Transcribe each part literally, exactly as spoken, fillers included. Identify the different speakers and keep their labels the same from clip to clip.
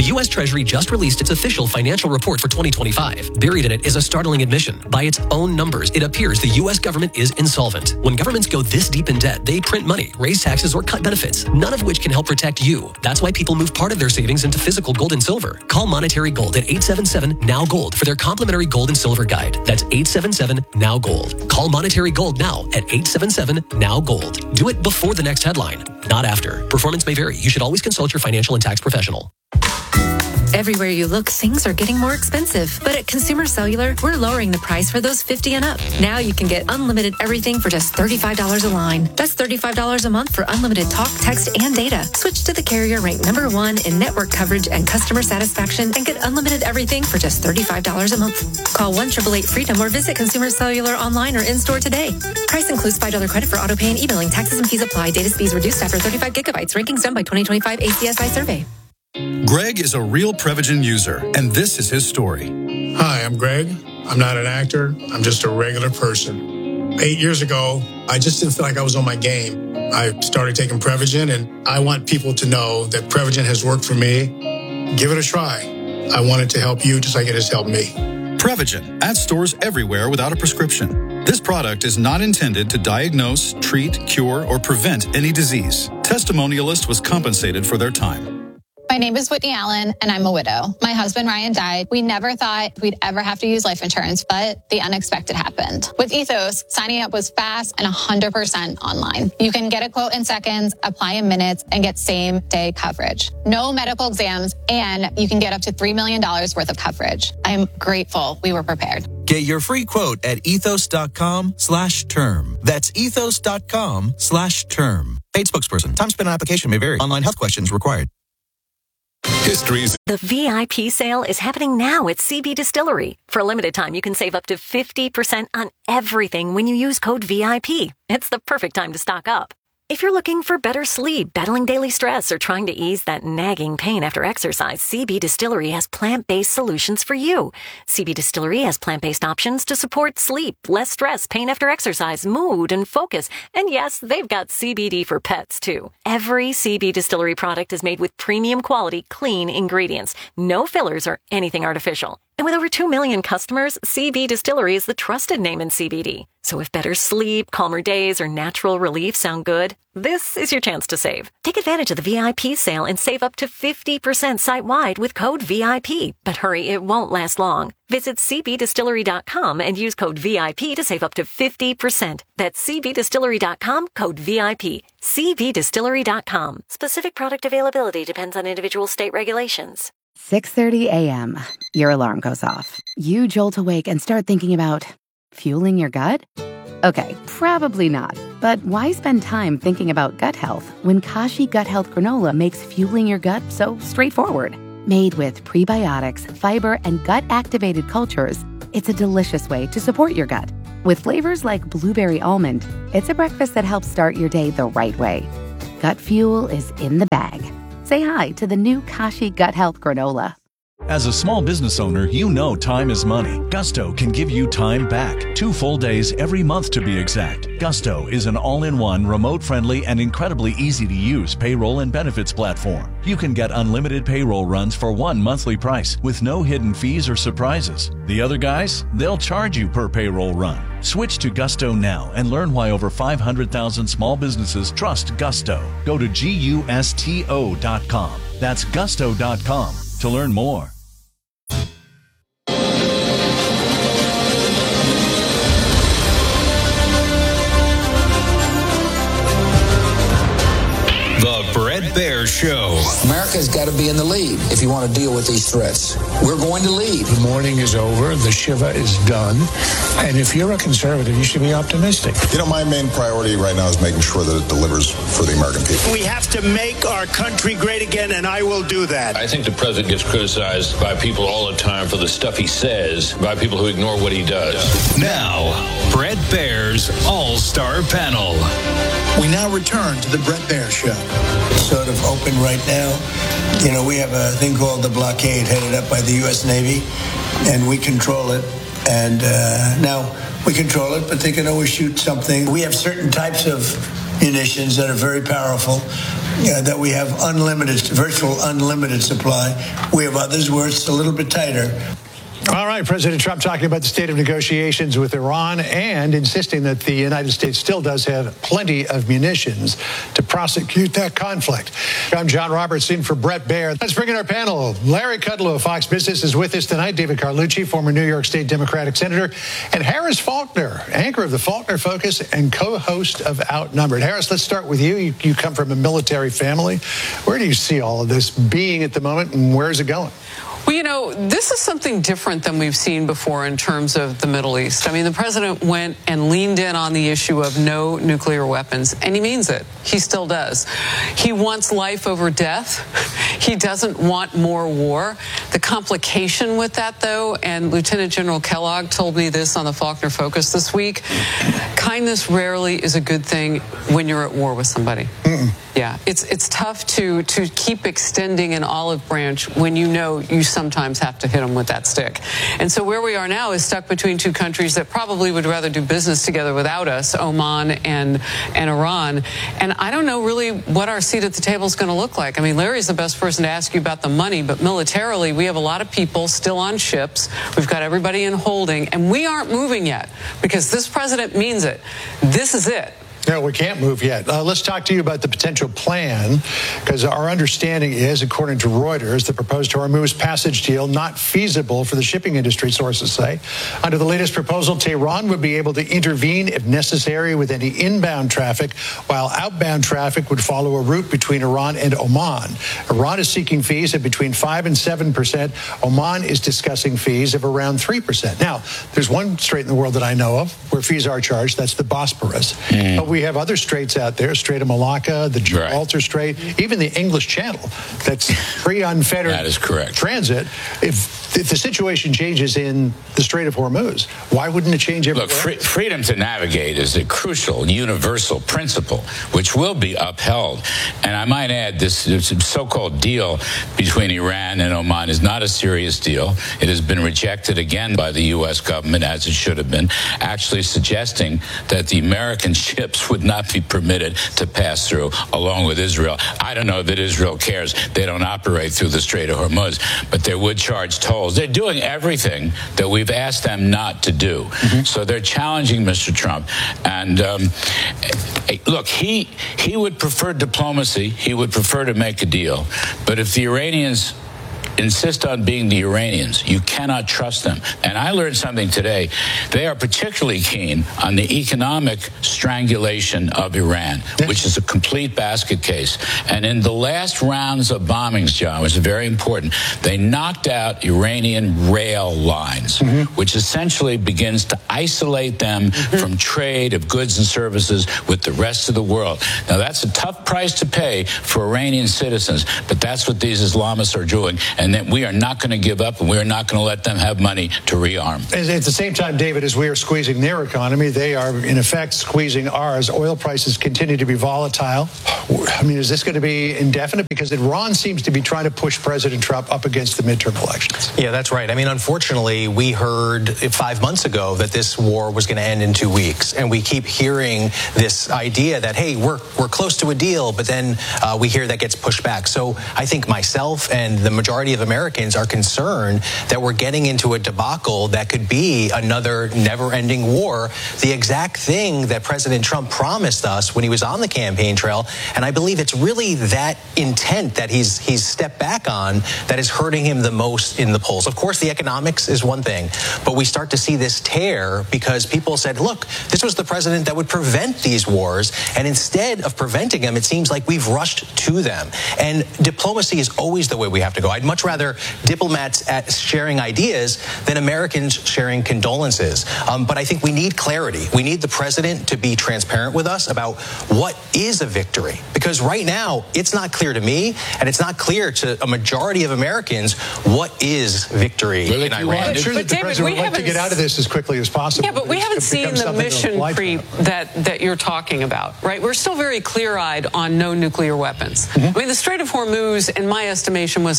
Speaker 1: U S Treasury just released its official financial report for twenty twenty-five. Buried in it is a startling admission. By its own numbers, it appears the U S government is insolvent. When governments go this deep in debt, they print money, raise taxes, or cut benefits, none of which can help protect you. That's why people move part of their savings into physical gold and silver. Call Monetary Gold at eight seven seven, N O W, GOLD for their complimentary gold and silver guide. That's eight seven seven, N O W, GOLD. Call Monetary Gold now at eight seven seven, N O W, GOLD. Do it before the next headline, not after. Performance may vary. You should always consult your financial and tax professional.
Speaker 2: Everywhere you look, things are getting more expensive. But at Consumer Cellular, we're lowering the price for those fifty and up. Now you can get unlimited everything for just thirty-five dollars a line. That's thirty-five dollars a month for unlimited talk, text, and data. Switch to the carrier ranked number one in network coverage and customer satisfaction and get unlimited everything for just thirty-five dollars a month. Call one eight eight eight, FREEDOM or visit Consumer Cellular online or in-store today. Price includes five dollars credit for auto pay and e-billing. Taxes and fees apply. Data speeds reduced after thirty-five gigabytes. Rankings done by twenty twenty-five A C S I survey.
Speaker 3: Greg is a real Prevagen user, and this is his story.
Speaker 4: Hi, I'm Greg. I'm not an actor. I'm just a regular person. Eight years ago, I just didn't feel like I was on my game. I started taking Prevagen, and I want people to know that Prevagen has worked for me. Give it a try. I want it to help you just like it has helped me.
Speaker 3: Prevagen, at stores everywhere without a prescription. This product is not intended to diagnose, treat, cure, or prevent any disease. Testimonialist was compensated for their time.
Speaker 5: My name is Whitney Allen, and I'm a widow. My husband, Ryan, died. We never thought we'd ever have to use life insurance, but the unexpected happened. With Ethos, signing up was fast and one hundred percent online. You can get a quote in seconds, apply in minutes, and get same-day coverage. No medical exams, and you can get up to three million dollars worth of coverage. I am grateful we were prepared.
Speaker 6: Get your free quote at ethos.com slash term. That's ethos.com slash term. Paid spokesperson. Time spent on application may vary. Online health questions required.
Speaker 7: History's.
Speaker 8: The V I P sale is happening now at C B Distillery. For a limited time, you can save up to fifty percent on everything when you use code V I P. It's the perfect time to stock up. If you're looking for better sleep, battling daily stress, or trying to ease that nagging pain after exercise, C B Distillery has plant-based solutions for you. C B Distillery has plant-based options to support sleep, less stress, pain after exercise, mood, and focus. And yes, they've got C B D for pets, too. Every C B Distillery product is made with premium quality, clean ingredients. No fillers or anything artificial. And with over two million customers, C B Distillery is the trusted name in C B D. So if better sleep, calmer days, or natural relief sound good, this is your chance to save. Take advantage of the V I P sale and save up to fifty percent site-wide with code V I P. But hurry, it won't last long. Visit c b distillery dot com and use code V I P to save up to fifty percent. That's c b distillery dot com, code V I P. c b distillery dot com. Specific product availability depends on individual state regulations.
Speaker 9: six thirty a.m. Your alarm goes off. You jolt awake and start thinking about fueling your gut? Okay, probably not. But why spend time thinking about gut health when Kashi Gut Health Granola makes fueling your gut so straightforward? Made with prebiotics, fiber, and gut-activated cultures, it's a delicious way to support your gut. With flavors like blueberry almond, it's a breakfast that helps start your day the right way. Gut fuel is in the bag. Say hi to the new Kashi Gut Health Granola.
Speaker 10: As a small business owner, you know time is money. Gusto can give you time back. Two full days every month to be exact. Gusto is an all-in-one, remote-friendly, and incredibly easy-to-use payroll and benefits platform. You can get unlimited payroll runs for one monthly price with no hidden fees or surprises. The other guys, they'll charge you per payroll run. Switch to Gusto now and learn why over five hundred thousand small businesses trust Gusto. Go to gusto dot com. That's gusto dot com to learn more.
Speaker 7: The Bret Baier Show.
Speaker 11: America's got to be in the lead if you want to deal with these threats. We're going to lead.
Speaker 12: The mourning is over. The Shiva is done. And if you're a conservative, you should be optimistic.
Speaker 13: You know, my main priority right now is making sure that it delivers for the American people.
Speaker 14: We have to make our country great again, and I will do that.
Speaker 15: I think the president gets criticized by people all the time for the stuff he says, by people who ignore what he does.
Speaker 7: Now, Bret Baier's All-Star Panel.
Speaker 16: We now return to the Bret Baier Show. Sort of open right now. You know, we have a thing called the blockade headed up by the U S Navy, and we control it. And uh, now we control it, but they can always shoot something. We have certain types of munitions that are very powerful, uh, that we have unlimited, virtual unlimited supply. We have others where it's a little bit tighter.
Speaker 4: All right, President Trump talking about the state of negotiations with Iran and insisting that the United States still does have plenty of munitions to prosecute that conflict. I'm John Roberts in for Bret Baier. Let's bring in our panel. Larry Kudlow of Fox Business is with us tonight. David Carlucci, former New York State Democratic Senator, and Harris Faulkner, anchor of the Faulkner Focus and co-host of Outnumbered. Harris, let's start with you. you. You come from a military family. Where do you see all of this being at the moment, and where is it going?
Speaker 17: Well, you know, this is something different than we've seen before in terms of the Middle East. I mean, the president went and leaned in on the issue of no nuclear weapons, and he means it. He still does. He wants life over death. He doesn't want more war. The complication with that, though, and Lieutenant General Kellogg told me this on the Faulkner Focus this week, kindness rarely is a good thing when you're at war with somebody. Mm-mm. Yeah, it's it's tough to to keep extending an olive branch when you know you sometimes have to hit them with that stick. And so where we are now is stuck between two countries that probably would rather do business together without us, Oman and and Iran. And I don't know really what our seat at the table is going to look like. I mean, Larry's the best person to ask you about the money, but militarily, we have a lot of people still on ships. We've got everybody in holding, and we aren't moving yet because this president means it. This is it.
Speaker 4: No, we can't move yet. Uh, let's talk to you about the potential plan, because our understanding is, according to Reuters, the proposed Hormuz passage deal not feasible for the shipping industry, sources say. Under the latest proposal, Tehran would be able to intervene if necessary with any inbound traffic, while outbound traffic would follow a route between Iran and Oman. Iran is seeking fees of between five and seven percent. Oman is discussing fees of around three percent. Now, there's one strait in the world that I know of where fees are charged. That's the Bosporus. Mm. But we have other straits out there, Strait of Malacca, the Gibraltar right. Strait, even the English Channel, that's free, unfettered
Speaker 15: that is correct.
Speaker 4: transit. If, if the situation changes in the Strait of Hormuz, why wouldn't it change everywhere?
Speaker 15: Look, free, freedom to navigate is a crucial, universal principle, which will be upheld. And I might add, this, this so-called deal between Iran and Oman is not a serious deal. It has been rejected again by the U S government, as it should have been, actually suggesting that the American ships would not be permitted to pass through, along with Israel. I don't know that Israel cares. They don't operate through the Strait of Hormuz, but they would charge tolls. They're doing everything that we've asked them not to do. Mm-hmm. So they're challenging Mister Trump. And um, look, he he would prefer diplomacy. He would prefer to make a deal. But if the Iranians insist on being the Iranians, you cannot trust them. And I learned something today. They are particularly keen on the economic strangulation of Iran, which is a complete basket case. And in the last rounds of bombings, John, which is very important, they knocked out Iranian rail lines, mm-hmm. which essentially begins to isolate them mm-hmm. from trade of goods and services with the rest of the world. Now, that's a tough price to pay for Iranian citizens, but that's what these Islamists are doing. And that we are not going to give up, and we are not going to let them have money to rearm.
Speaker 4: At the same time, David, as we are squeezing their economy, they are, in effect, squeezing ours. Oil prices continue to be volatile. I mean, is this going to be indefinite? Because Iran seems to be trying to push President Trump up against the midterm elections.
Speaker 18: Yeah, that's right. I mean, unfortunately, we heard five months ago that this war was going to end in two weeks. And we keep hearing this idea that, hey, we're, we're close to a deal, but then uh, we hear that gets pushed back. So I think myself and the majority of Americans are concerned that we're getting into a debacle that could be another never-ending war, the exact thing that President Trump promised us when he was on the campaign trail. And I believe it's really that intent that he's he's stepped back on that is hurting him the most in the polls. Of course, the economics is one thing, but we start to see this tear because people said, look, this was the president that would prevent these wars, and instead of preventing them, it seems like we've rushed to them. And diplomacy is always the way we have to go. I'd much rather diplomats at sharing ideas than Americans sharing condolences. Um, but I think we need clarity. We need the president to be transparent with us about what is a victory. Because right now, it's not clear to me, and it's not clear to a majority of Americans what is victory
Speaker 4: well,
Speaker 18: in Iran.
Speaker 4: I'm sure that the
Speaker 17: David,
Speaker 4: president would like to get out of this as quickly as possible.
Speaker 17: Yeah, but we haven't seen the mission creep that, that you're talking about, right? We're still very clear-eyed on no nuclear weapons. Mm-hmm. I mean, the Strait of Hormuz, in my estimation, was a mistake.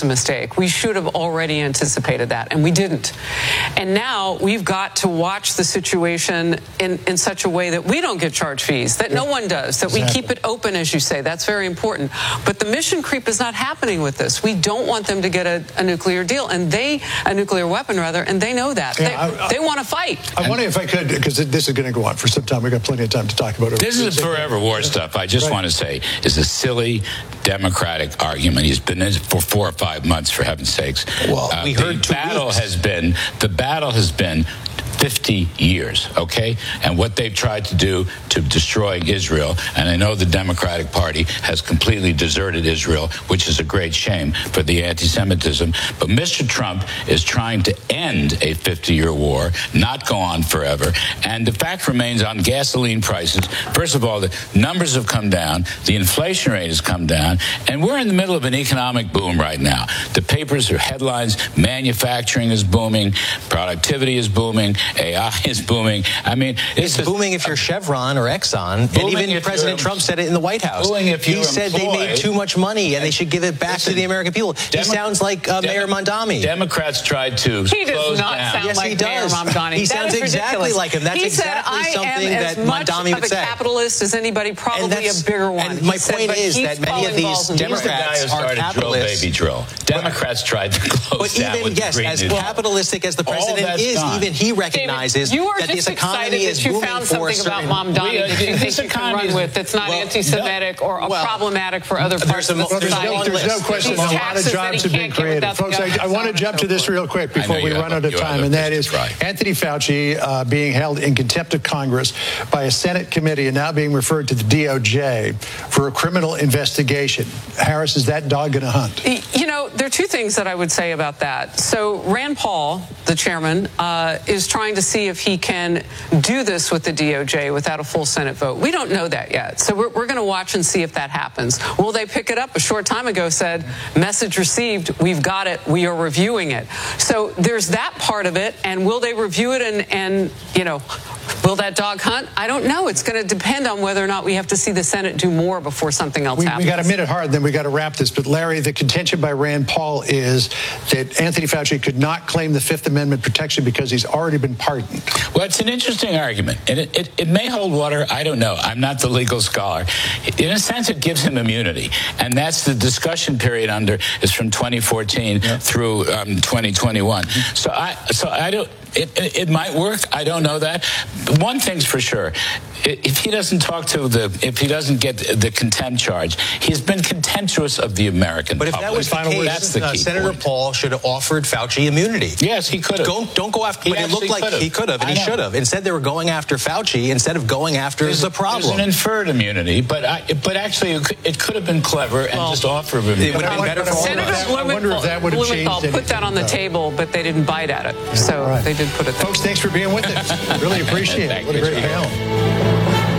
Speaker 17: mistake. We should have already anticipated that, and we didn't. And now we've got to watch the situation in, in such a way that we don't get charged fees, that no one does, that we keep it open, as you say. That's very important. But the mission creep is not happening with this. We don't want them to get a, a nuclear deal, and they, a nuclear weapon rather, and they know that.
Speaker 12: Yeah,
Speaker 17: they
Speaker 12: I, I,
Speaker 17: they want to fight.
Speaker 12: I wonder if I could, because this is going to go on for some time. We've got plenty of time to talk about it.
Speaker 15: This is forever war stuff. I just
Speaker 12: right.
Speaker 15: want to say is a silly Democratic argument. He's been in it for four or five months, for heaven's sakes.
Speaker 18: Well,
Speaker 15: uh,
Speaker 18: we
Speaker 15: the
Speaker 18: heard two
Speaker 15: battle
Speaker 18: weeks.
Speaker 15: has been the battle has been fifty years, okay? And what they've tried to do to destroy Israel, and I know the Democratic Party has completely deserted Israel, which is a great shame for the anti-Semitism, but Mister Trump is trying to end a fifty-year war, not go on forever. And the fact remains on gasoline prices, first of all, the numbers have come down, the inflation rate has come down, and we're in the middle of an economic boom right now. The papers are headlines, manufacturing is booming, productivity is booming, A I is booming. I mean,
Speaker 18: it's, it's booming if you're Chevron or Exxon. And even President Trump said it in the White House.
Speaker 15: If
Speaker 18: he said they made too much money and they should give it back listen, to the American people. He Demo- sounds like uh, Demo- Mayor Mamdani.
Speaker 15: Democrats tried to
Speaker 17: He does
Speaker 15: close
Speaker 17: not
Speaker 15: down.
Speaker 17: sound
Speaker 18: yes,
Speaker 17: like
Speaker 18: he does.
Speaker 17: Mayor Mamdani.
Speaker 18: He
Speaker 17: that
Speaker 18: sounds exactly like him. That's
Speaker 17: he
Speaker 18: exactly
Speaker 17: said,
Speaker 18: something
Speaker 17: I am
Speaker 18: that
Speaker 17: as much
Speaker 18: Mamdani would
Speaker 17: of a
Speaker 18: say.
Speaker 17: capitalist as anybody, probably a bigger one.
Speaker 18: And my
Speaker 17: said,
Speaker 18: point is that many of these Democrats are capitalists.
Speaker 15: Baby drill. Democrats tried to close
Speaker 18: but
Speaker 15: down.
Speaker 18: But even, yes, as
Speaker 15: well,
Speaker 18: capitalistic as the president is,
Speaker 15: gone.
Speaker 18: even he recognizes
Speaker 17: David,
Speaker 18: that this economy is
Speaker 17: you
Speaker 18: booming
Speaker 17: found
Speaker 18: for
Speaker 17: something
Speaker 18: certain...
Speaker 17: about Mamdani
Speaker 15: we, uh,
Speaker 17: that you
Speaker 15: this
Speaker 17: think you can run with that's not
Speaker 15: well,
Speaker 17: anti-Semitic
Speaker 15: no,
Speaker 17: or
Speaker 18: well,
Speaker 17: problematic for other parts of the
Speaker 12: well, there's
Speaker 17: society.
Speaker 12: no, there's no question. A lot of jobs have been created. Folks, I, I want to jump to this real quick before we run out of time, and that is Anthony Fauci uh, being held in contempt of Congress by a Senate committee and now being referred to the D O J for a criminal investigation. Harris, is that dog going to hunt?
Speaker 17: You know, there are two things that I would say about that. So Rand Paul, the chairman, uh, is trying to see if he can do this with the D O J without a full Senate vote. We don't know that yet. So we're, we're going to watch and see if that happens. Will they pick it up? A short time ago said, message received, we've got it, we are reviewing it. So there's that part of it. And will they review it and, and you know, will that dog hunt? I don't know. It's going to depend on whether or not we have to see the Senate do more before something else
Speaker 12: we,
Speaker 17: happens.
Speaker 12: We got a minute hard, then we got to wrap this. But Larry, the contention by Rand Paul is that Anthony Fauci could not claim the Fifth Amendment protection because he's already been pardoned.
Speaker 15: Well, it's an interesting argument, and it, it, it may hold water. I don't know. I'm not the legal scholar. In a sense, it gives him immunity, and that's the discussion period under is from twenty fourteen yeah. through um, twenty twenty-one. Mm-hmm. So I, so I don't. It, it, it might work. I don't know that. One thing's for sure. If he doesn't talk to the, if he doesn't get the contempt charge, he's been contemptuous of the American
Speaker 18: but
Speaker 15: public.
Speaker 18: But if that was the case,
Speaker 15: that's the
Speaker 18: uh,
Speaker 15: key
Speaker 18: Senator
Speaker 15: point.
Speaker 18: Paul should have offered Fauci immunity.
Speaker 15: Yes, he could have.
Speaker 18: Don't, don't go after,
Speaker 15: he
Speaker 18: but it looked like
Speaker 15: could've.
Speaker 18: he could have, and I he should have. Instead, they were going after Fauci instead of going after
Speaker 15: there's,
Speaker 18: the problem.
Speaker 15: There's an inferred immunity, but I, but actually, it could, it could have been clever and well, just offer him immunity.
Speaker 18: It would have been better for all of us.
Speaker 12: I wonder if that would have changed anything.
Speaker 17: Put that on the table, but they didn't bite at it. Yeah, so right. they did put it there.
Speaker 12: Folks, thanks for being with us. Really appreciate it. What a great panel.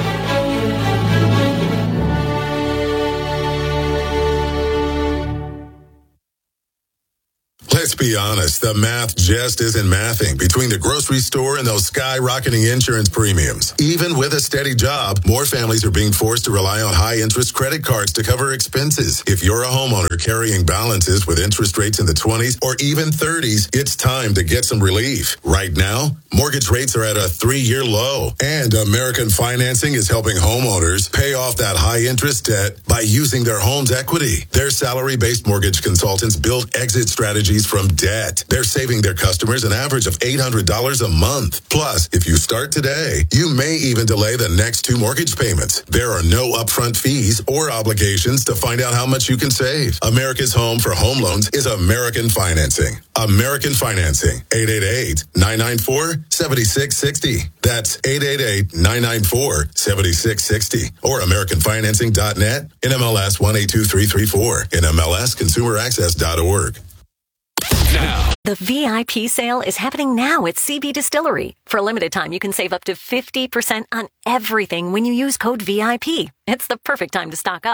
Speaker 19: Let's be honest, the math just isn't mathing between the grocery store and those skyrocketing insurance premiums. Even with a steady job, more families are being forced to rely on high-interest credit cards to cover expenses. If you're a homeowner carrying balances with interest rates in the twenties or even thirties, it's time to get some relief. Right now, mortgage rates are at a three-year low, and American Financing is helping homeowners pay off that high-interest debt by using their home's equity. Their salary-based mortgage consultants build exit strategies from debt. They're saving their customers an average of eight hundred dollars a month. Plus, if you start today, you may even delay the next two mortgage payments. There are no upfront fees or obligations to find out how much you can save. America's home for home loans is American Financing. American Financing. eight eight eight, nine nine four, seven six six zero. That's eight eight eight, nine nine four, seven six six zero. Or American Financing dot net, N M L S one eight two three three four, N M L S consumer access dot org.
Speaker 8: Now. The V I P sale is happening now at C B Distillery. For a limited time, you can save up to fifty percent on everything when you use code V I P. It's the perfect time to stock up.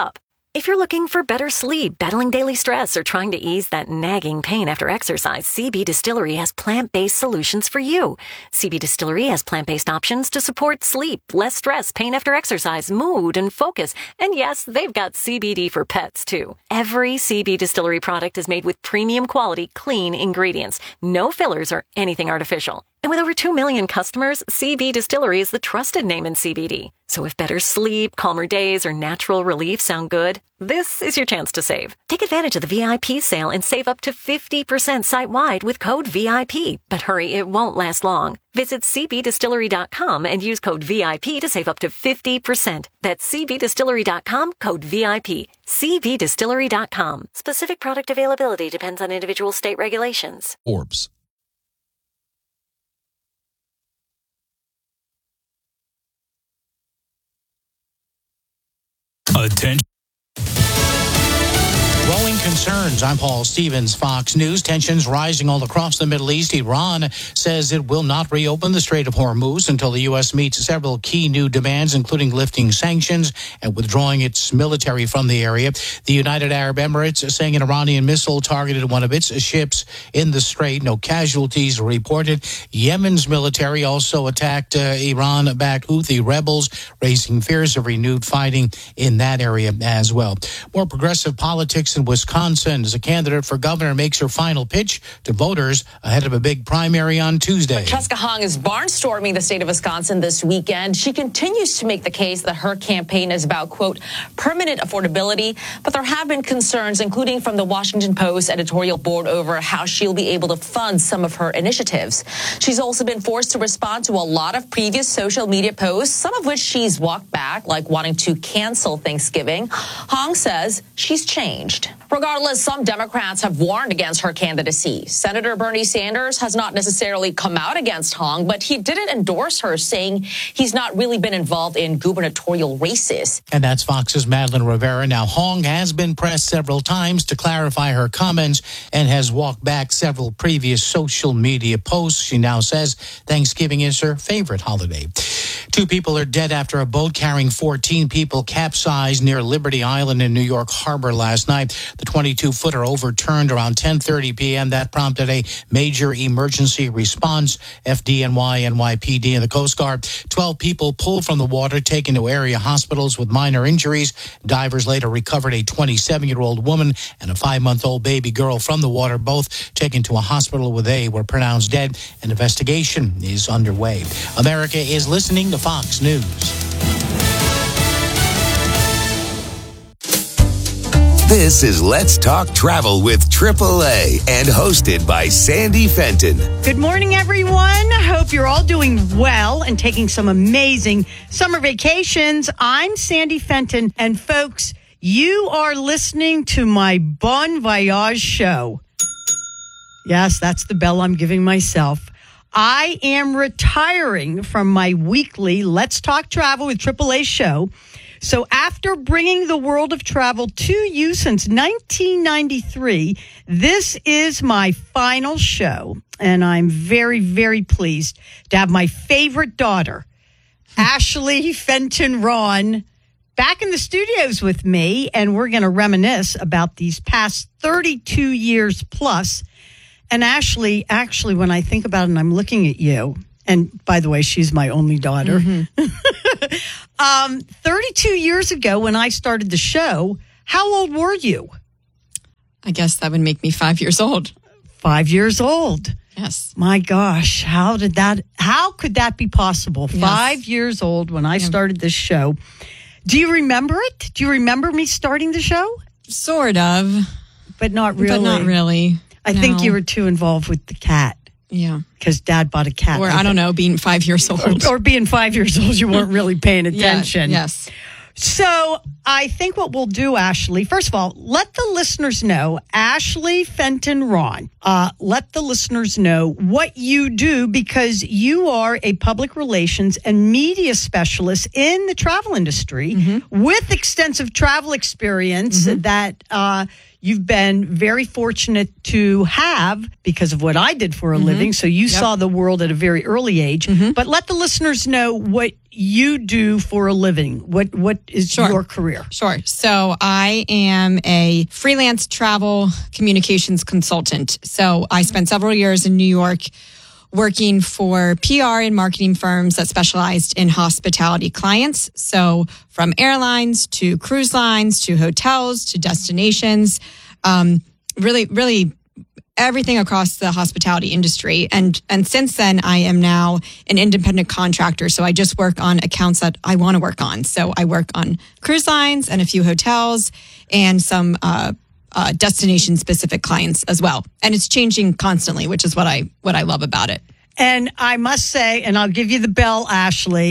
Speaker 8: If you're looking for better sleep, battling daily stress, or trying to ease that nagging pain after exercise, C B Distillery has plant-based solutions for you. C B Distillery has plant-based options to support sleep, less stress, pain after exercise, mood, and focus. And yes, they've got C B D for pets, too. Every C B Distillery product is made with premium quality, clean ingredients. No fillers or anything artificial. And with over two million customers, C B Distillery is the trusted name in C B D. So if better sleep, calmer days, or natural relief sound good, this is your chance to save. Take advantage of the V I P sale and save up to fifty percent site-wide with code V I P. But hurry, it won't last long. Visit C B distillery dot com and use code V I P to save up to fifty percent. That's C B distillery dot com, code V I P. C B distillery dot com. Specific product availability depends on individual state regulations.
Speaker 10: Forbes.
Speaker 7: Attention.
Speaker 20: Growing concerns. I'm Paul Stevens, Fox News. Tensions rising all across the Middle East. Iran says it will not reopen the Strait of Hormuz until the U S meets several key new demands, including lifting sanctions and withdrawing its military from the area. The United Arab Emirates is saying an Iranian missile targeted one of its ships in the strait. No casualties reported. Yemen's military also attacked uh, Iran-backed Houthi rebels, raising fears of renewed fighting in that area as well. More progressive politics in Wisconsin as a candidate for governor makes her final pitch to voters ahead of a big primary on Tuesday.
Speaker 21: Francesca Hong is barnstorming the state of Wisconsin this weekend. She continues to make the case that her campaign is about, quote, permanent affordability. But there have been concerns, including from the Washington Post editorial board, over how she'll be able to fund some of her initiatives. She's also been forced to respond to a lot of previous social media posts, some of which she's walked back, like wanting to cancel Thanksgiving. Hong says she's changed. Regardless, some Democrats have warned against her candidacy. Senator Bernie Sanders has not necessarily come out against Hong, but he didn't endorse her, saying he's not really been involved in gubernatorial races.
Speaker 20: And that's Fox's Madeline Rivera. Now, Hong has been pressed several times to clarify her comments and has walked back several previous social media posts. She now says Thanksgiving is her favorite holiday. Two people are dead after a boat carrying fourteen people capsized near Liberty Island in New York Harbor last night. The twenty-two-footer overturned around ten thirty p.m. That prompted a major emergency response. F D N Y, N Y P D, and the Coast Guard. twelve people pulled from the water, taken to area hospitals with minor injuries. Divers later recovered a twenty-seven-year-old woman and a five-month-old baby girl from the water, both taken to a hospital where they were pronounced dead. An investigation is underway. America is listening to Fox News.
Speaker 22: This is Let's Talk Travel with triple A and hosted by Sandy Fenton.
Speaker 23: Good morning, everyone. Hope you're all doing well and taking some amazing summer vacations. I'm Sandy Fenton, and folks, you are listening to my Bon Voyage show. Yes, that's the bell I'm giving myself. I am retiring from my weekly Let's Talk Travel with triple A show. So after bringing the world of travel to you since nineteen ninety-three, this is my final show. And I'm very, very pleased to have my favorite daughter, Ashley Fenton Ron, back in the studios with me. And we're going to reminisce about these past thirty-two years plus. And Ashley, actually, when I think about it and I'm looking at you, and by the way, she's my only daughter. Mm-hmm. um, thirty-two years ago when I started the show, how old were you?
Speaker 24: I guess that would make me five years old.
Speaker 23: Five years old.
Speaker 24: Yes.
Speaker 23: My gosh, how did that, how could that be possible? Yes. Five years old when I yeah. started this show. Do you remember it? Do you remember me starting the show?
Speaker 24: Sort of.
Speaker 23: But not really.
Speaker 24: But not really.
Speaker 23: I no. think you were too involved with the cat.
Speaker 24: Yeah.
Speaker 23: Because Dad bought a cat.
Speaker 24: Or, I, I don't know, being five years old.
Speaker 23: Or, or being five years old, you weren't really paying attention.
Speaker 24: Yeah, yes.
Speaker 23: So I think what we'll do, Ashley, first of all, let the listeners know, Ashley Fenton Ron, uh, let the listeners know what you do, because you are a public relations and media specialist in the travel industry mm-hmm. with extensive travel experience mm-hmm. that uh, you've been very fortunate to have because of what I did for a mm-hmm. living. So you yep. saw the world at a very early age. Mm-hmm. But let the listeners know what you do for a living. What What is
Speaker 24: sure.
Speaker 23: your career?
Speaker 24: Sure. So I am a freelance travel communications consultant. So I spent several years in New York working for P R and marketing firms that specialized in hospitality clients. So from airlines to cruise lines to hotels to destinations, um, really, really everything across the hospitality industry. And and since then, I am now an independent contractor. So I just work on accounts that I want to work on. So I work on cruise lines and a few hotels and some uh Uh, destination-specific clients as well, and it's changing constantly, which is what I what I love about it.
Speaker 23: And I must say, and I'll give you the bell, Ashley,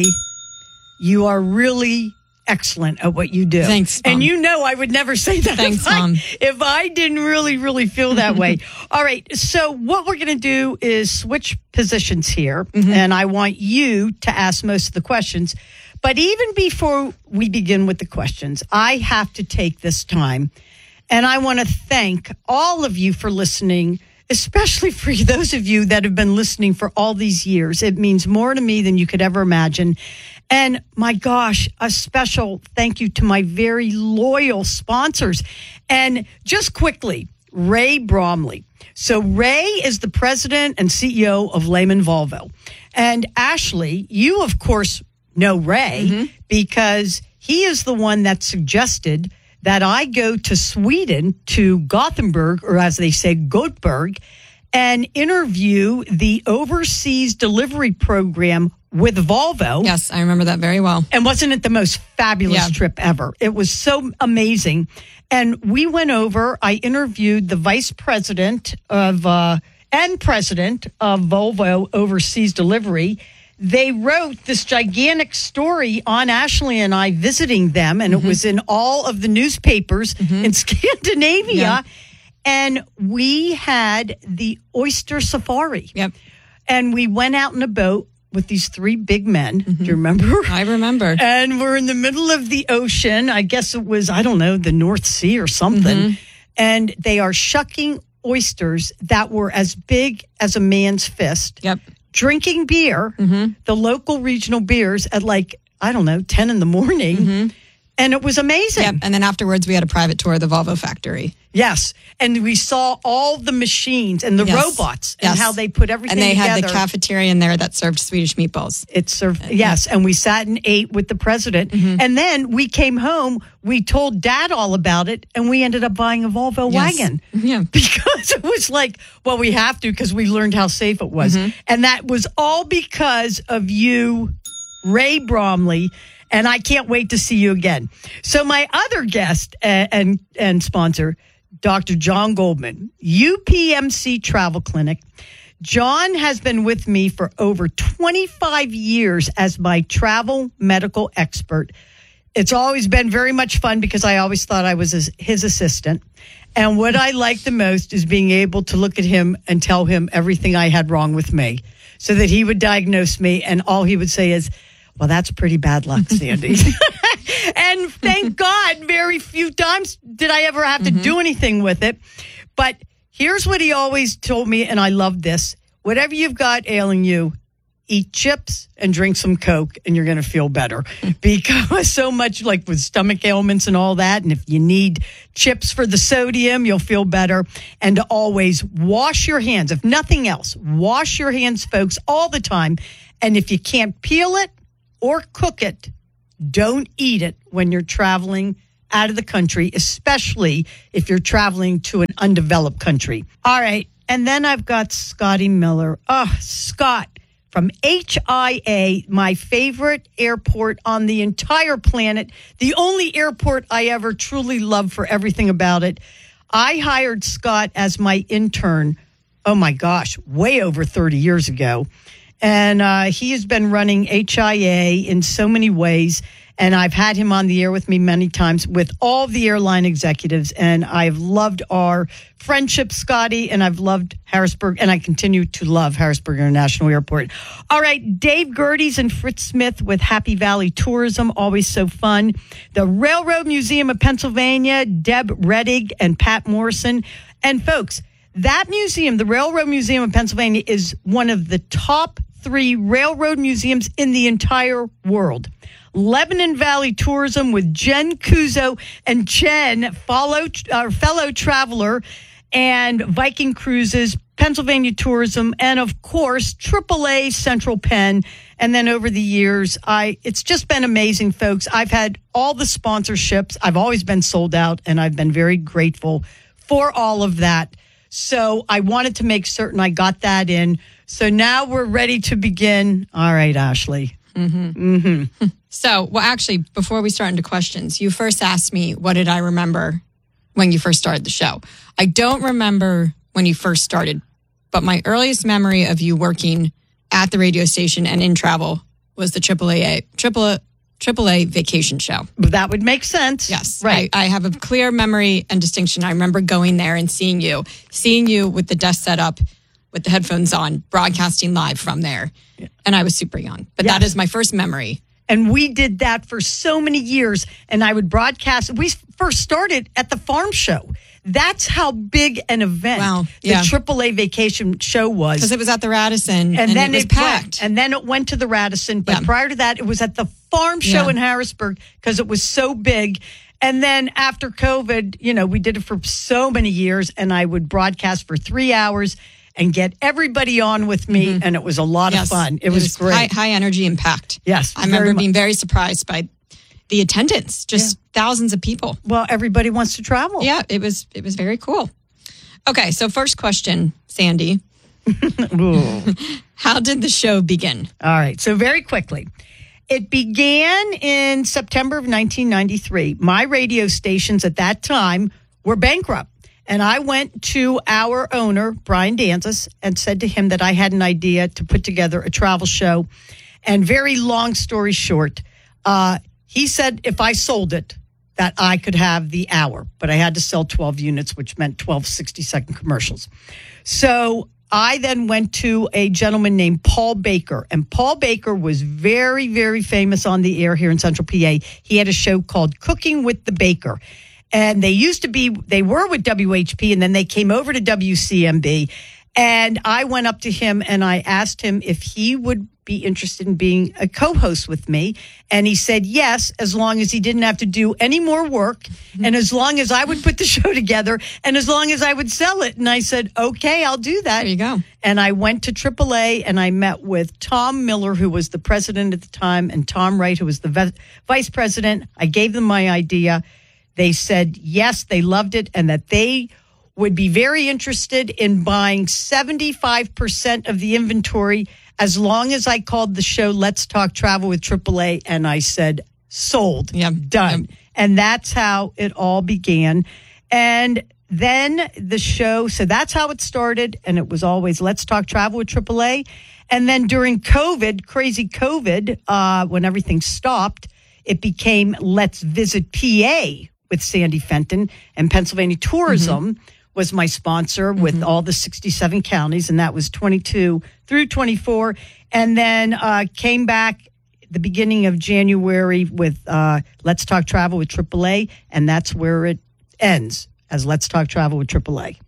Speaker 23: you are really excellent at what you do.
Speaker 24: Thanks, Mom.
Speaker 23: And you know I would never say that
Speaker 24: Thanks,
Speaker 23: if, I,
Speaker 24: Mom.
Speaker 23: if I didn't really, really feel that way. All right, so what we're going to do is switch positions here, mm-hmm. and I want you to ask most of the questions. But even before we begin with the questions, I have to take this time. And I want to thank all of you for listening, especially for those of you that have been listening for all these years. It means more to me than you could ever imagine. And my gosh, a special thank you to my very loyal sponsors. And just quickly, Ray Bromley. So Ray is the president and C E O of Lehman Volvo. And Ashley, you, of course, know Ray mm-hmm. because he is the one that suggested that I go to Sweden, to Gothenburg, or as they say, Göteborg, and interview the overseas delivery program with Volvo.
Speaker 24: Yes, I remember that very well.
Speaker 23: And wasn't it the most fabulous
Speaker 24: yeah.
Speaker 23: trip ever? It was so amazing. And we went over, I interviewed the vice president of, uh, and president of Volvo Overseas Delivery. They wrote this gigantic story on Ashley and I visiting them, and mm-hmm. it was in all of the newspapers mm-hmm. in Scandinavia. Yeah. And we had the oyster safari.
Speaker 24: Yep.
Speaker 23: And we went out in a boat with these three big men. Mm-hmm. Do you remember?
Speaker 24: I remember.
Speaker 23: And we're in the middle of the ocean. I guess it was, I don't know, the North Sea or something. Mm-hmm. And they are shucking oysters that were as big as a man's fist.
Speaker 24: Yep.
Speaker 23: Drinking beer, mm-hmm. the local regional beers at like, I don't know, ten in the morning. Mm-hmm. And it was amazing.
Speaker 24: Yep. And then afterwards, we had a private tour of the Volvo factory.
Speaker 23: Yes. And we saw all the machines and the
Speaker 24: yes.
Speaker 23: robots and
Speaker 24: yes.
Speaker 23: how they put everything
Speaker 24: together. And they
Speaker 23: together.
Speaker 24: had the cafeteria in there that served Swedish meatballs.
Speaker 23: It served, uh, yes. Yeah. And we sat and ate with the president. Mm-hmm. And then we came home, we told Dad all about it, and we ended up buying a Volvo yes. wagon.
Speaker 24: Yeah.
Speaker 23: Because it was like, well, we have to because we learned how safe it was. Mm-hmm. And that was all because of you, Ray Bromley. And I can't wait to see you again. So my other guest and, and, and sponsor, Doctor John Goldman, U P M C Travel Clinic. John has been with me for over twenty-five years as my travel medical expert. It's always been very much fun because I always thought I was his, his assistant. And what I like the most is being able to look at him and tell him everything I had wrong with me so that he would diagnose me. And all he would say is, well, that's pretty bad luck, Sandy. And thank God, very few times did I ever have to mm-hmm. do anything with it. But here's what he always told me, and I love this. Whatever you've got ailing you, eat chips and drink some Coke, and you're going to feel better. Because so much like with stomach ailments and all that, and if you need chips for the sodium, you'll feel better. And to always wash your hands. If nothing else, wash your hands, folks, all the time. And if you can't peel it, or cook it, don't eat it when you're traveling out of the country, especially if you're traveling to an undeveloped country. All right. And then I've got Scotty Miller. Oh, Scott from H I A, my favorite airport on the entire planet. The only airport I ever truly loved for everything about it. I hired Scott as my intern. Oh my gosh, way over thirty years ago. And uh, he has been running H I A in so many ways. And I've had him on the air with me many times with all the airline executives. And I've loved our friendship, Scotty, and I've loved Harrisburg, and I continue to love Harrisburg International Airport. All right, Dave Gerdes and Fritz Smith with Happy Valley Tourism, always so fun. The Railroad Museum of Pennsylvania, Deb Reddig and Pat Morrison. And folks, that museum, the Railroad Museum of Pennsylvania, is one of the top three railroad museums in the entire world. Lebanon Valley Tourism with Jen Kuzo, and Jen, follow, uh, fellow traveler, and Viking Cruises, Pennsylvania Tourism, and of course, triple A Central Penn. And then over the years, I it's just been amazing, folks. I've had all the sponsorships. I've always been sold out, and I've been very grateful for all of that. So I wanted to make certain I got that in. So now we're ready to begin. All right, Ashley.
Speaker 24: Mm-hmm.
Speaker 23: Mm-hmm.
Speaker 24: So, well, actually, before we start into questions, you first asked me, what did I remember when you first started the show? I don't remember when you first started, but my earliest memory of you working at the radio station and in travel was the triple A, triple A, triple A vacation show.
Speaker 23: That would make sense.
Speaker 24: Yes.
Speaker 23: Right.
Speaker 24: I, I have a clear memory and distinction. I remember going there and seeing you, seeing you with the desk set up, with the headphones on, broadcasting live from there. And I was super young. But
Speaker 23: Yes.
Speaker 24: that is my first memory.
Speaker 23: And we did that for so many years. And I would broadcast. We first started at the farm show. That's how big an event
Speaker 24: Wow.
Speaker 23: the
Speaker 24: Yeah.
Speaker 23: triple A vacation show was.
Speaker 24: Because it was at the Radisson, and,
Speaker 23: and then
Speaker 24: it was
Speaker 23: it
Speaker 24: packed.
Speaker 23: Went, and then it went to the Radisson. But
Speaker 24: Yeah.
Speaker 23: prior to that, it was at the farm show
Speaker 24: Yeah.
Speaker 23: in Harrisburg because it was so big. And then after COVID, you know, we did it for so many years, and I would broadcast for three hours and get everybody on with me, mm-hmm. and it was a lot
Speaker 24: Yes.
Speaker 23: of fun. It,
Speaker 24: It
Speaker 23: was,
Speaker 24: was
Speaker 23: great.
Speaker 24: high, high energy and packed.
Speaker 23: Yes,
Speaker 24: I remember
Speaker 23: very
Speaker 24: being
Speaker 23: much.
Speaker 24: very surprised by the attendance, just thousands of people.
Speaker 23: Well, everybody wants to travel.
Speaker 24: Yeah, it was it was very cool. Okay, so first question, Sandy. How did the show begin?
Speaker 23: All right, so very quickly. It began in September of nineteen ninety-three. My radio stations at that time were bankrupt. And I went to our owner, Brian Danzas, and said to him that I had an idea to put together a travel show. And very long story short, uh, he said if I sold it, that I could have the hour. But I had to sell twelve units, which meant twelve sixty-second commercials. So I then went to a gentleman named Paul Baker. And Paul Baker was very, very famous on the air here in Central P A. He had a show called Cooking with the Baker. And they used to be, they were with W H P, and then they came over to W C M B. And I went up to him and I asked him if he would be interested in being a co-host with me. And he said yes, as long as he didn't have to do any more work, mm-hmm. and as long as I would put the show together, and as long as I would sell it. And I said, okay, I'll do that.
Speaker 24: There you go.
Speaker 23: And I went to triple A and I met with Tom Miller, who was the president at the time, and Tom Wright, who was the ve- vice president. I gave them my idea. They said yes, they loved it, and that they would be very interested in buying seventy-five percent of the inventory as long as I called the show Let's Talk Travel with triple A. And I said, sold,
Speaker 24: yeah,
Speaker 23: done.
Speaker 24: Yeah.
Speaker 23: And that's how it all began. And then the show, so that's how it started. And it was always Let's Talk Travel with triple A. And then during COVID, crazy COVID, uh, when everything stopped, it became Let's Visit P A with Sandy Fenton, and Pennsylvania Tourism mm-hmm. was my sponsor with mm-hmm. all the sixty-seven counties, and that was twenty-two through twenty-four. And then uh, came back the beginning of January with uh, Let's Talk Travel with triple A, and that's where it ends, as Let's Talk Travel with triple A.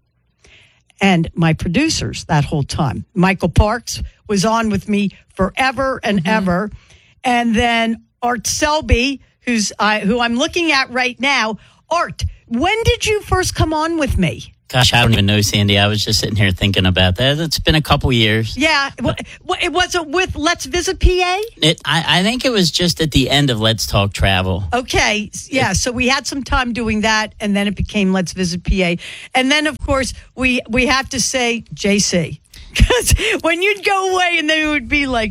Speaker 23: And my producers that whole time, Michael Parks was on with me forever and mm-hmm. ever. And then Art Selby, who's uh, who I'm looking at right now. Art, when did you first come on with me?
Speaker 1: Gosh, I don't even know, Sandy. I was just sitting here thinking about that. It's been a couple years.
Speaker 23: Yeah. But, it was it with Let's Visit P A?
Speaker 1: It, I, I think it was just at the end of Let's Talk Travel.
Speaker 23: Okay. Yeah. So we had some time doing that, and then it became Let's Visit P A. And then, of course, we, we have to say J C. Because when you'd go away and they would be like,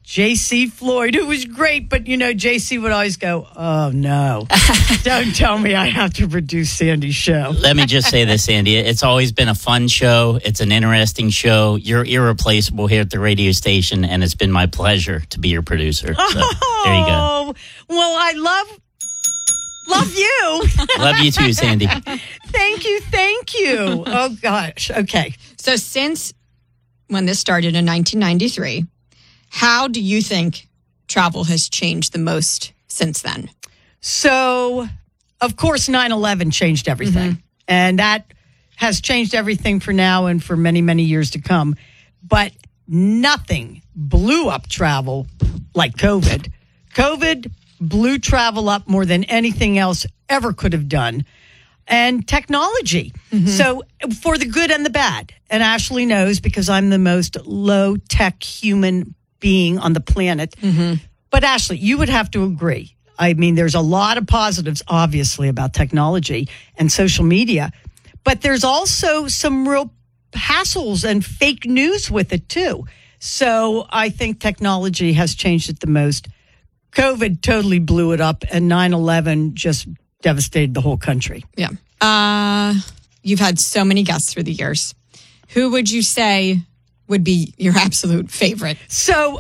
Speaker 23: J C Floyd, who was great, but, you know, J C would always go, oh, no, don't tell me I have to produce Sandy's show.
Speaker 1: Let me just say this, Sandy. It's always been a fun show. It's an interesting show. You're irreplaceable here at the radio station, and it's been my pleasure to be your producer. So,
Speaker 23: oh,
Speaker 1: there you go.
Speaker 23: Well, I love... Love you.
Speaker 1: Love you too, Sandy.
Speaker 23: Thank you. Thank you. Oh, gosh. Okay.
Speaker 24: So since when this started in nineteen ninety-three, how do you think travel has changed the most since then?
Speaker 23: So, of course, nine eleven changed everything. Mm-hmm. And that has changed everything for now and for many, many years to come. But nothing blew up travel like COVID. COVID blew travel up more than anything else ever could have done. And technology. Mm-hmm. So for the good and the bad. And Ashley knows because I'm the most low-tech human being on the planet. Mm-hmm. But Ashley, you would have to agree. I mean, there's a lot of positives, obviously, about technology and social media. But there's also some real hassles and fake news with it, too. So I think technology has changed it the most. COVID totally blew it up, and nine eleven just devastated the whole country.
Speaker 24: Yeah. Uh, you've had so many guests through the years. Who would you say would be your absolute favorite?
Speaker 23: So,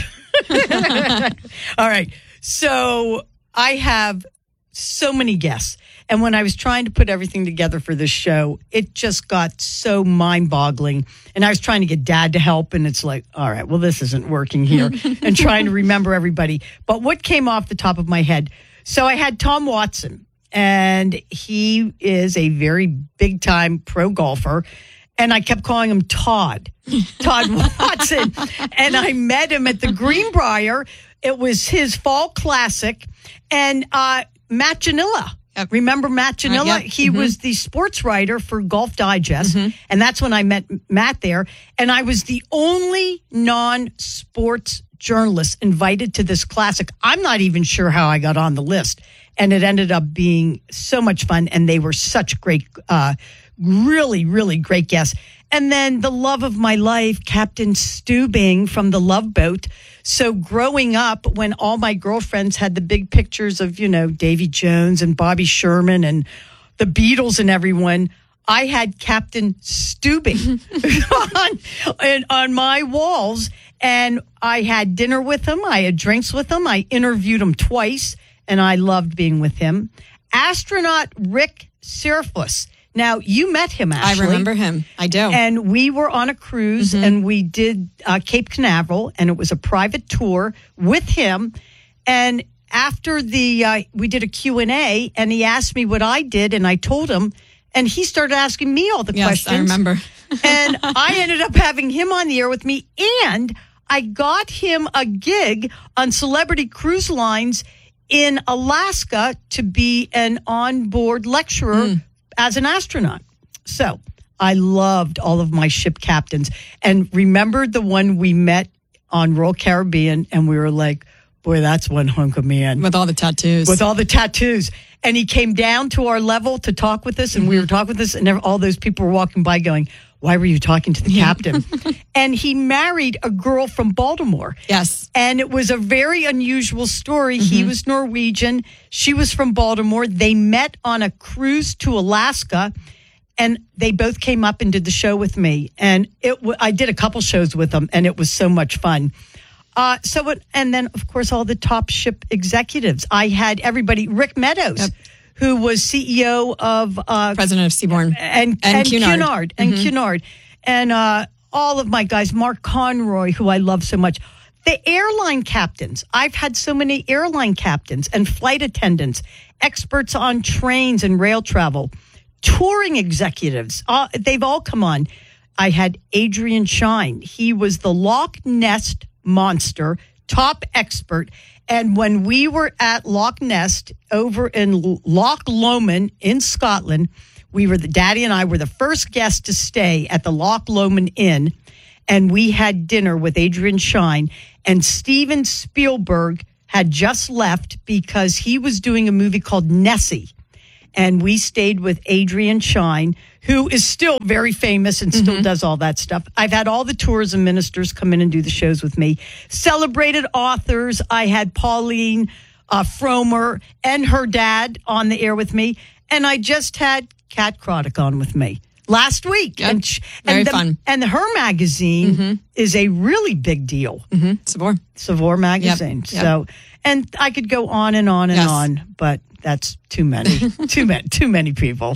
Speaker 23: all right. So I have so many guests. And when I was trying to put everything together for this show, it just got so mind-boggling. And I was trying to get Dad to help, and it's like, all right, well, this isn't working here. And trying to remember everybody. But what came off the top of my head? So I had Tom Watson, and he is a very big-time pro golfer. And I kept calling him Todd, Todd Watson. And I met him at the Greenbrier. It was his fall classic. And uh, Matt Janilla. Yep. Remember Matt Janilla? Uh, yep. He mm-hmm. was the sports writer for Golf Digest. Mm-hmm. And that's when I met Matt there. And I was the only non-sports journalist invited to this classic. I'm not even sure how I got on the list. And it ended up being so much fun. And they were such great, uh, really, really great guests. And then the love of my life, Captain Stubing from the Love Boat. So growing up, when all my girlfriends had the big pictures of, you know, Davy Jones and Bobby Sherman and the Beatles and everyone, I had Captain Stubing on, on, on my walls. And I had dinner with him. I had drinks with him. I interviewed him twice, and I loved being with him. Astronaut Rick Serfus. Now, you met him, Ashley.
Speaker 24: I remember him. I do.
Speaker 23: And we were on a cruise, mm-hmm. and we did uh, Cape Canaveral, and it was a private tour with him. And after the, uh, we did a Q and A, and he asked me what I did, and I told him, and he started asking me all the
Speaker 24: yes,
Speaker 23: questions.
Speaker 24: I remember.
Speaker 23: And I ended up having him on the air with me, and I got him a gig on Celebrity Cruise Lines in Alaska to be an onboard lecturer mm. as an astronaut. So I loved all of my ship captains. And remember the one we met on Royal Caribbean, and we were like, boy, that's one hunk of man.
Speaker 24: With all the tattoos.
Speaker 23: With all the tattoos. And he came down to our level to talk with us, and mm-hmm. we were talking with us, and all those people were walking by going, why were you talking to the yeah. captain? And he married a girl from Baltimore.
Speaker 24: Yes.
Speaker 23: And it was a very unusual story. Mm-hmm. He was Norwegian. She was from Baltimore. They met on a cruise to Alaska, and they both came up and did the show with me. And it w- I did a couple shows with them, and it was so much fun. Uh, so, it, and then, of course, all the top ship executives. I had everybody, Rick Meadows. Yep. Who was C E O of... Uh,
Speaker 24: President of Seabourn.
Speaker 23: And, and, and Cunard. Cunard. And mm-hmm. Cunard. And uh, all of my guys, Mark Conroy, who I love so much. The airline captains. I've had so many airline captains and flight attendants, experts on trains and rail travel, touring executives. Uh, they've all come on. I had Adrian Shine. He was the Loch Ness Monster, top expert. And when we were at Loch Ness over in Loch Lomond in Scotland, we were the Daddy and I were the first guests to stay at the Loch Lomond Inn, and we had dinner with Adrian Shine. And Steven Spielberg had just left because he was doing a movie called Nessie, And we stayed with Adrian Shine, who is still very famous and still mm-hmm. does all that stuff. I've had all the tourism ministers come in and do the shows with me. Celebrated authors. I had Pauline uh, Fromer and her dad on the air with me. And I just had Kat Croddick on with me last week.
Speaker 24: Yep.
Speaker 23: And, sh-
Speaker 24: Very
Speaker 23: and the,
Speaker 24: fun.
Speaker 23: And her magazine
Speaker 24: mm-hmm.
Speaker 23: is a really big deal.
Speaker 24: Mm-hmm. Savor.
Speaker 23: Savor magazine. Yep.
Speaker 24: Yep.
Speaker 23: So, and I could go on and on and
Speaker 24: yes.
Speaker 23: on, but that's too many, too many, too many people.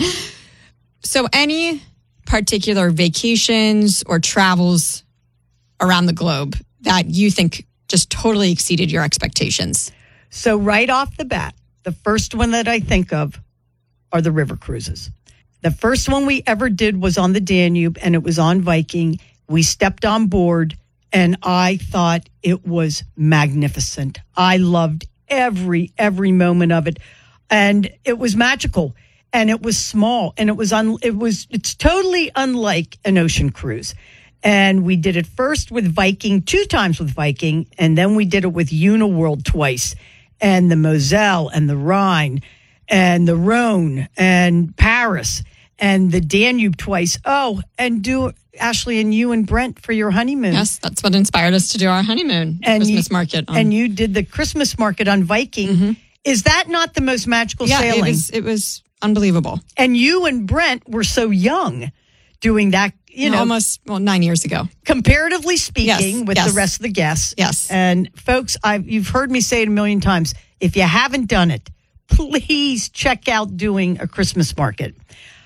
Speaker 24: So any particular vacations or travels around the globe that you think just totally exceeded your expectations?
Speaker 23: So right off the bat, the first one that I think of are the river cruises. The first one we ever did was on the Danube, and it was on Viking. We stepped on board, and I thought it was magnificent. I loved every, every moment of it. And it was magical, and it was small, and it was un, it was it's totally unlike an ocean cruise. And we did it first with Viking, two times with Viking, and then we did it with Uniworld twice, and the Moselle and the Rhine and the Rhone and Paris and the Danube twice. Oh, and do Ashley and you and Brent for your honeymoon.
Speaker 24: Yes, that's what inspired us to do our honeymoon
Speaker 23: and
Speaker 24: Christmas
Speaker 23: you,
Speaker 24: market. On.
Speaker 23: And you did the Christmas market on Viking. Mm-hmm. Is that not the most magical
Speaker 24: yeah,
Speaker 23: sailing?
Speaker 24: it was, it was unbelievable.
Speaker 23: And you and Brent were so young doing that, you know.
Speaker 24: Almost, well, nine years ago.
Speaker 23: Comparatively speaking,
Speaker 24: yes,
Speaker 23: with
Speaker 24: yes.
Speaker 23: the rest of the guests.
Speaker 24: Yes.
Speaker 23: And folks, I've, you've heard me say it a million times. If you haven't done it, please check out doing a Christmas market.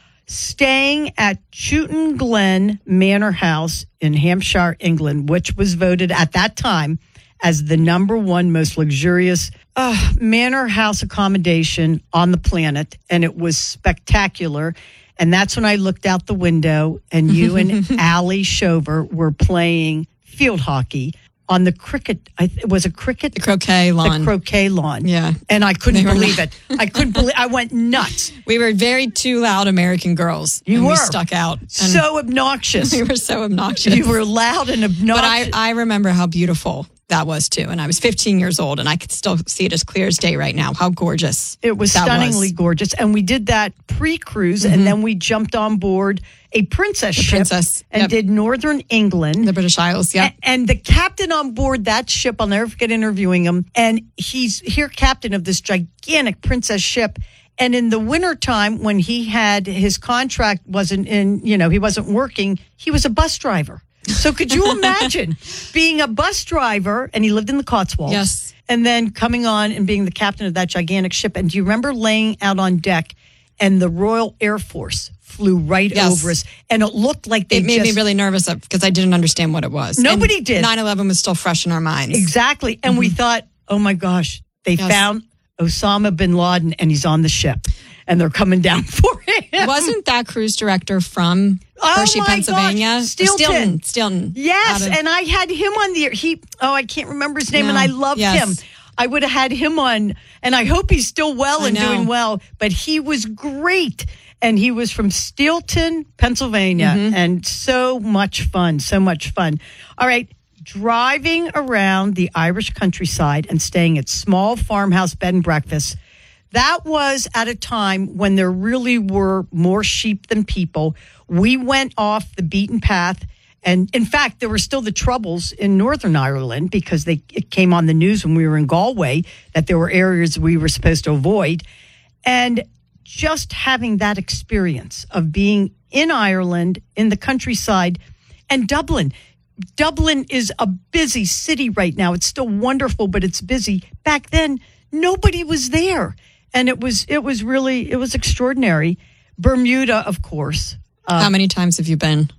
Speaker 23: Staying at Chewton Glen Manor House in Hampshire, England, which was voted at that time as the number one most luxurious uh, manor house accommodation on the planet. And it was spectacular. And that's when I looked out the window and you and Allie Shover were playing field hockey on the cricket. I th- it was a cricket.
Speaker 24: The croquet lawn.
Speaker 23: The croquet lawn.
Speaker 24: Yeah.
Speaker 23: And I couldn't
Speaker 24: They were
Speaker 23: believe
Speaker 24: not-
Speaker 23: it. I couldn't believe I went nuts.
Speaker 24: We were very two loud American girls.
Speaker 23: You
Speaker 24: and
Speaker 23: were.
Speaker 24: We stuck out. And
Speaker 23: So obnoxious.
Speaker 24: we were so obnoxious.
Speaker 23: You were loud and obnoxious.
Speaker 24: But I, I remember how beautiful that was too. And I was fifteen years old, and I could still see it as clear as day right now. How gorgeous.
Speaker 23: It was
Speaker 24: that
Speaker 23: stunningly
Speaker 24: was.
Speaker 23: gorgeous. And we did that pre-cruise, mm-hmm. and then we jumped on board a princess
Speaker 24: the
Speaker 23: ship
Speaker 24: princess.
Speaker 23: and
Speaker 24: Yep.
Speaker 23: did Northern England.
Speaker 24: The British Isles, yeah.
Speaker 23: A- and the captain on board that ship, I'll never forget interviewing him, and he's here captain of this gigantic princess ship. And in the wintertime, when he had his contract wasn't in, you know, he wasn't working, he was a bus driver. So could you imagine being a bus driver, and he lived in the Cotswolds,
Speaker 24: Yes.
Speaker 23: and then coming on and being the captain of that gigantic ship? And do you remember laying out on deck and the Royal Air Force flew right
Speaker 24: Yes.
Speaker 23: over us, and it looked like they
Speaker 24: It made
Speaker 23: just,
Speaker 24: me really nervous because I didn't understand what it was.
Speaker 23: Nobody
Speaker 24: And
Speaker 23: did.
Speaker 24: nine eleven was still fresh in our minds.
Speaker 23: Exactly. And
Speaker 24: Mm-hmm.
Speaker 23: we thought, oh my gosh, they
Speaker 24: Yes.
Speaker 23: found Osama bin Laden and he's on the ship and they're coming down for him.
Speaker 24: Wasn't that cruise director from
Speaker 23: Oh
Speaker 24: Hershey,
Speaker 23: my
Speaker 24: Pennsylvania?
Speaker 23: gosh,
Speaker 24: Or
Speaker 23: Stilton.
Speaker 24: Stilton. Stilton.
Speaker 23: Yes,
Speaker 24: Out of-
Speaker 23: and I had him on the he oh I can't remember his name
Speaker 24: No.
Speaker 23: and I loved
Speaker 24: Yes.
Speaker 23: him. I would have had him on, and I hope he's still well
Speaker 24: I
Speaker 23: and
Speaker 24: know.
Speaker 23: doing well, but he was great. And he was from Stilton, Pennsylvania,
Speaker 24: Mm-hmm.
Speaker 23: and so much fun, so much fun. All right, driving around the Irish countryside and staying at small farmhouse bed and breakfasts. That was at a time when there really were more sheep than people. We went off the beaten path. And in fact, there were still the troubles in Northern Ireland because they it came on the news when we were in Galway that there were areas we were supposed to avoid. And just having that experience of being in Ireland, in the countryside, and Dublin. Dublin is a busy city right now. It's still wonderful, but it's busy. Back then, nobody was there. And it was it was really, it was extraordinary. Bermuda, of course. Uh,
Speaker 24: How many times have you been?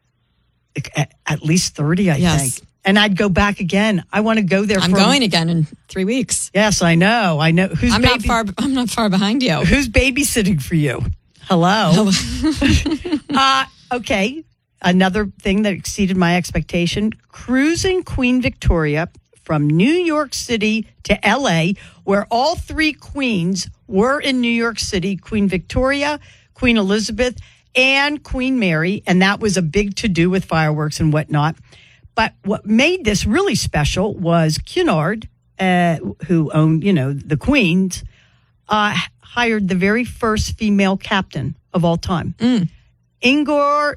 Speaker 23: At, at least thirty, I
Speaker 24: Yes.
Speaker 23: think. And I'd go back again. I want to go there.
Speaker 24: I'm
Speaker 23: for,
Speaker 24: going again in three weeks.
Speaker 23: Yes, I know. I know. Who's
Speaker 24: I'm
Speaker 23: baby,
Speaker 24: not far. I'm not far behind you.
Speaker 23: Who's babysitting for you? Hello. uh, okay. Another thing that exceeded my expectation, cruising Queen Victoria from New York City to L A, where all three queens were in New York City, Queen Victoria, Queen Elizabeth, and Queen Mary. And that was a big to-do with fireworks and whatnot. But what made this really special was Cunard, uh, who owned, you know, the Queens, uh, hired the very first female captain of all time.
Speaker 24: Mm.
Speaker 23: Ingor